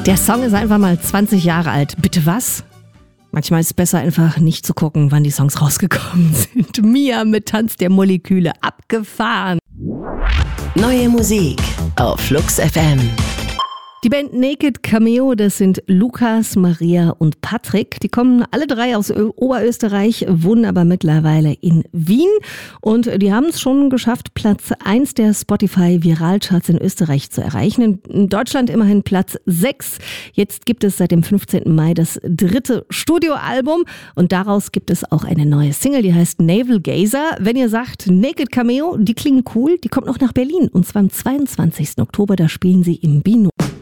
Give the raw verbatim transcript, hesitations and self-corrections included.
Der Song ist einfach mal zwanzig Jahre alt. Bitte was? Manchmal ist es besser, einfach nicht zu gucken, wann die Songs rausgekommen sind. Mia mit Tanz der Moleküle, abgefahren. Neue Musik auf Flux F M. Die Band Naked Cameo, das sind Lukas, Maria und Patrick. Die kommen alle drei aus Ö- Oberösterreich, wohnen aber mittlerweile in Wien. Und die haben es schon geschafft, Platz eins der Spotify-Viralcharts in Österreich zu erreichen. In Deutschland immerhin Platz sechs. Jetzt gibt es seit dem fünfzehnten Mai das dritte Studioalbum. Und daraus gibt es auch eine neue Single, die heißt Navel Gazer. Wenn ihr sagt, Naked Cameo, die klingen cool, die kommt noch nach Berlin. Und zwar am zweiundzwanzigsten Oktober, da spielen sie im Bino.